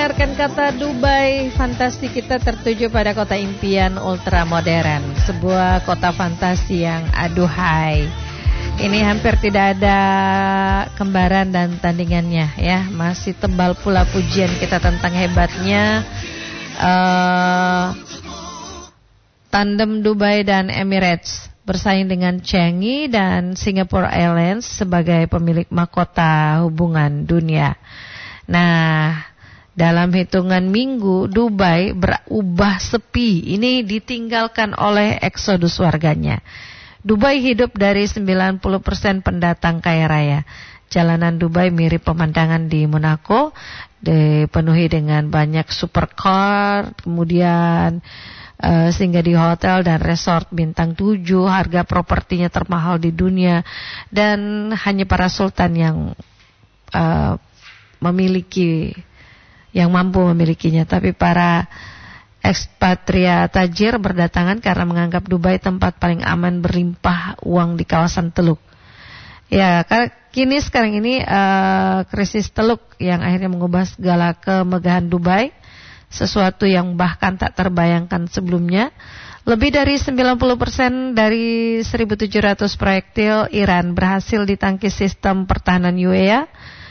mendengarkan kata Dubai, fantasi kita tertuju pada kota impian ultra modern, sebuah kota fantasi yang aduhai. Ini hampir tidak ada kembaran dan tandingannya ya. Masih tebal pula pujian kita tentang hebatnya tandem Dubai dan Emirates bersaing dengan Changi dan Singapore Airlines sebagai pemilik mahkota hubungan dunia. Nah, dalam hitungan minggu Dubai berubah sepi. Ini ditinggalkan oleh eksodus warganya. Dubai hidup dari 90% pendatang kaya raya. Jalanan Dubai mirip pemandangan di Monaco, dipenuhi dengan banyak supercar, kemudian sehingga di hotel dan resort bintang 7, harga propertinya termahal di dunia, dan hanya para sultan yang yang mampu memilikinya. Tapi para ekspatriat tajir berdatangan karena menganggap Dubai tempat paling aman berlimpah uang di kawasan Teluk. Ya, sekarang ini krisis Teluk yang akhirnya mengubah segala kemegahan Dubai, sesuatu yang bahkan tak terbayangkan sebelumnya. Lebih dari 90% dari 1.700 proyektil Iran berhasil ditangkis sistem pertahanan UEA.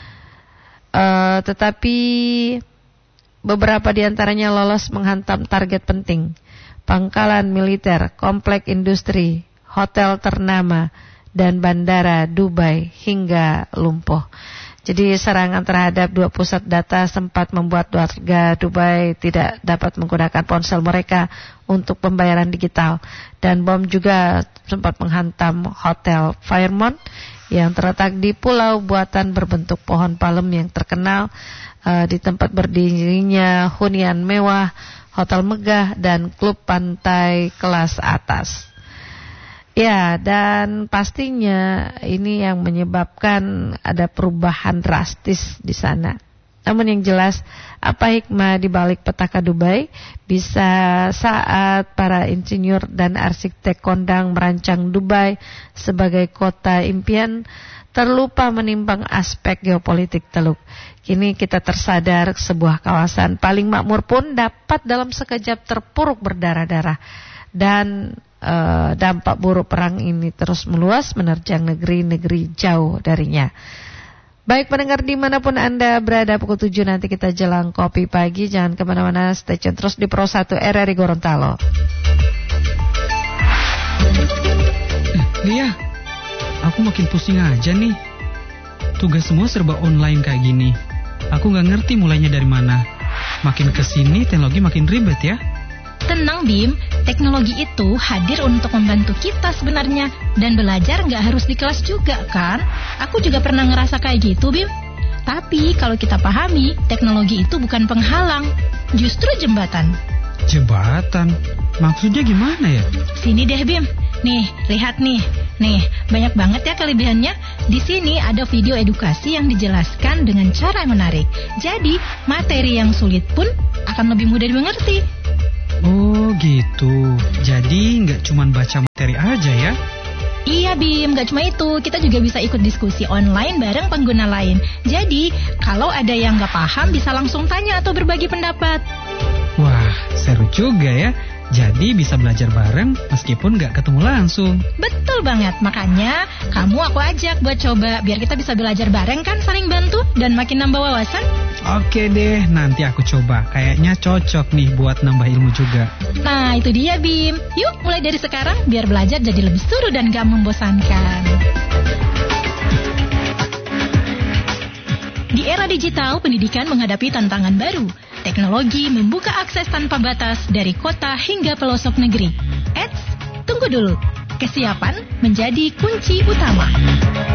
Tetapi beberapa diantaranya lolos menghantam target penting, pangkalan militer, komplek industri, hotel ternama, dan bandara Dubai hingga lumpuh. Jadi serangan terhadap 2 pusat data sempat membuat warga Dubai tidak dapat menggunakan ponsel mereka untuk pembayaran digital. Dan bom juga sempat menghantam Hotel Fairmont yang terletak di pulau buatan berbentuk pohon palem yang terkenal di tempat berdirinya hunian mewah, hotel megah, dan klub pantai kelas atas. Ya, dan pastinya ini yang menyebabkan ada perubahan drastis di sana. Namun yang jelas, apa hikmah di balik petaka Dubai? Bisa saat para insinyur dan arsitek kondang merancang Dubai sebagai kota impian, terlupa menimbang aspek geopolitik Teluk. Kini kita tersadar sebuah kawasan paling makmur pun dapat dalam sekejap terpuruk berdarah-darah. Dan dampak buruk perang ini terus meluas menerjang negeri-negeri jauh darinya. Baik pendengar dimanapun Anda berada, pukul 7 nanti kita jelang kopi pagi. Jangan kemana-mana, stay tune terus di Pro 1 RRI Gorontalo. Lia, aku makin pusing aja nih. Tugas semua serba online kayak gini. Aku gak ngerti mulainya dari mana. Makin kesini teknologi makin ribet ya. Tenang Bim, teknologi itu hadir untuk membantu kita sebenarnya. Dan belajar gak harus di kelas juga kan. Aku juga pernah ngerasa kayak gitu Bim. Tapi kalau kita pahami, teknologi itu bukan penghalang, justru jembatan. Jembatan? Maksudnya gimana ya? Sini deh Bim. Nih, lihat nih. Nih, banyak banget ya kelebihannya. Di sini ada video edukasi yang dijelaskan dengan cara yang menarik. Jadi, materi yang sulit pun akan lebih mudah dimengerti. Oh gitu. Jadi nggak cuma baca materi aja ya? Iya Bim, nggak cuma itu. Kita juga bisa ikut diskusi online bareng pengguna lain. Jadi, kalau ada yang nggak paham bisa langsung tanya atau berbagi pendapat. Wah, seru juga ya. Jadi bisa belajar bareng meskipun nggak ketemu langsung. Betul banget, makanya kamu aku ajak buat coba. Biar kita bisa belajar bareng kan, saling bantu dan makin nambah wawasan. Oke deh, nanti aku coba. Kayaknya cocok nih buat nambah ilmu juga. Nah itu dia Bim. Yuk mulai dari sekarang biar belajar jadi lebih seru dan gak membosankan. Di era digital, pendidikan menghadapi tantangan baru. Teknologi membuka akses tanpa batas dari kota hingga pelosok negeri. Eits, tunggu dulu. Kesiapan menjadi kunci utama.